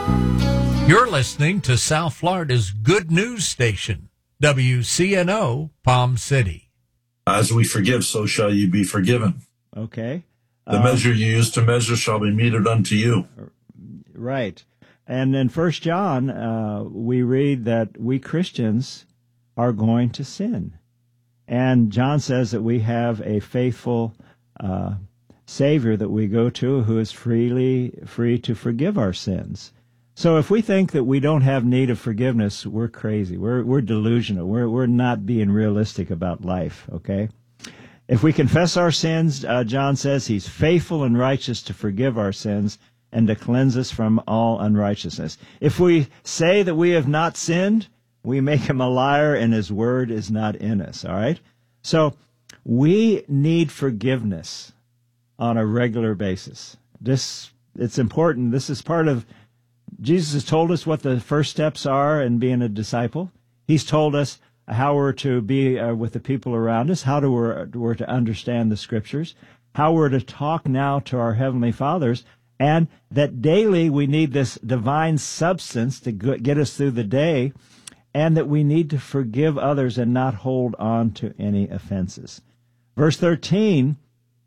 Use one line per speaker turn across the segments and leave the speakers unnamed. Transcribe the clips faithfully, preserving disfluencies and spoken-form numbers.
You're listening to South Florida's good news station, W C N O Palm City.
As we forgive, so shall you be forgiven.
Okay.
The
Um,
measure you use to measure shall be meted unto you.
Right. And in First John, uh, we read that we Christians are going to sin. And John says that we have a faithful uh, Savior that we go to who is freely free to forgive our sins. So if we think that we don't have need of forgiveness, we're crazy. We're we're delusional. We're we're not being realistic about life, okay? If we confess our sins, uh, John says he's faithful and righteous to forgive our sins and to cleanse us from all unrighteousness. If we say that we have not sinned, we make him a liar and his word is not in us, all right? So we need forgiveness on a regular basis. This, it's important. This is part of, Jesus has told us what the first steps are in being a disciple. He's told us how we're to be uh, with the people around us, how to, we're, we're to understand the Scriptures, how we're to talk now to our Heavenly Fathers, and that daily we need this divine substance to get us through the day, and that we need to forgive others and not hold on to any offenses. Verse thirteen,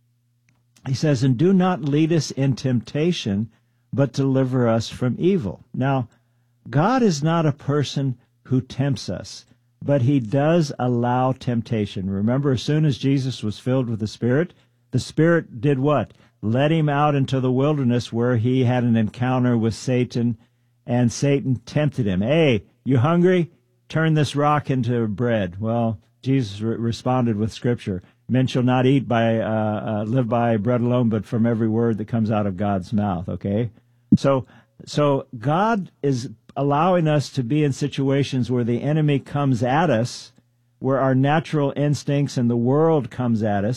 he says, and do not lead us in temptation, but deliver us from evil. Now, God is not a person who tempts us, but he does allow temptation. Remember, as soon as Jesus was filled with the Spirit, the Spirit did what? Led him out into the wilderness where he had an encounter with Satan, and Satan tempted him. Hey, you hungry? Turn this rock into bread. Well, Jesus re- responded with Scripture. Men shall not eat by, uh, uh, live by bread alone, but from every word that comes out of God's mouth, okay? So, so God is allowing us to be in situations where the enemy comes at us, where our natural instincts and the world comes at us,